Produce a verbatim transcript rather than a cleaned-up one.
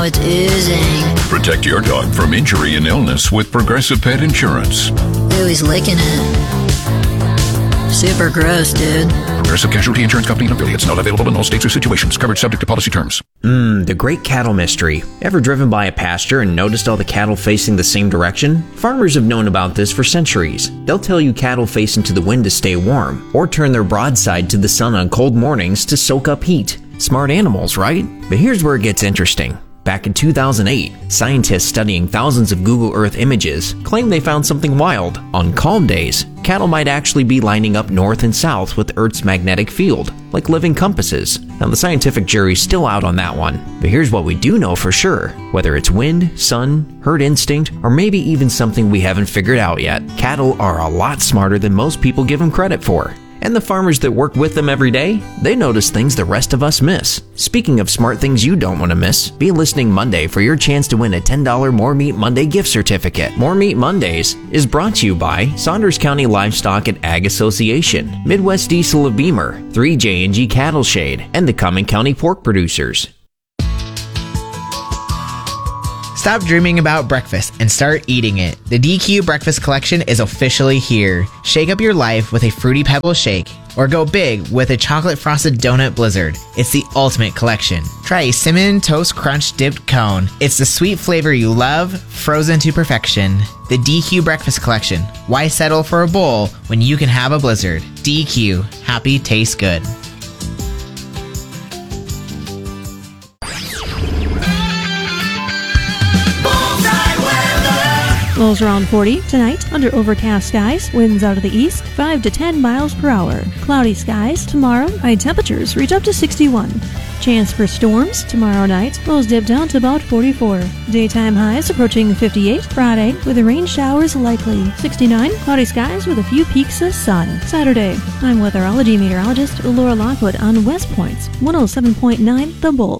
It's oozing. Protect your dog from injury and illness with Progressive Pet Insurance. Ooh, he's licking it. Super gross, dude. Progressive Casualty Insurance Company and affiliates. Not available in all states or situations. Coverage subject to policy terms. Mmm, the great cattle mystery. Ever driven by a pasture and noticed all the cattle facing the same direction? Farmers have known about this for centuries. They'll tell you cattle face into the wind to stay warm, or turn their broadside to the sun on cold mornings to soak up heat. Smart animals, right? But here's where it gets interesting. Back in two thousand eight, scientists studying thousands of Google Earth images claimed they found something wild. On calm days, cattle might actually be lining up north and south with Earth's magnetic field, like living compasses. Now, the scientific jury's still out on that one. But here's what we do know for sure. Whether it's wind, sun, herd instinct, or maybe even something we haven't figured out yet, cattle are a lot smarter than most people give them credit for. And the farmers that work with them every day, they notice things the rest of us miss. Speaking of smart things you don't want to miss, be listening Monday for your chance to win a ten dollars More Meat Monday gift certificate. More Meat Mondays is brought to you by Saunders County Livestock and Ag Association, Midwest Diesel of Beamer, three J and G Cattle Shade, and the Cumming County Pork Producers. Stop dreaming about breakfast and start eating it. The D Q Breakfast Collection is officially here. Shake up your life with a Fruity Pebble shake, or go big with a chocolate frosted donut blizzard. It's the ultimate collection. Try a Cinnamon Toast Crunch dipped cone. It's the sweet flavor you love, frozen to perfection. The D Q Breakfast Collection. Why settle for a bowl when you can have a blizzard? D Q. Happy tastes good. Lows around forty tonight under overcast skies, winds out of the east five to ten miles per hour. Cloudy skies tomorrow, high temperatures reach up to sixty-one. Chance for storms tomorrow night, lows dip down to about forty-four. Daytime highs approaching fifty-eight. Friday with the rain showers likely. sixty-nine, cloudy skies with a few peaks of sun. Saturday, I'm weatherology meteorologist Laura Lockwood on West Point's one oh seven point nine The Bolt.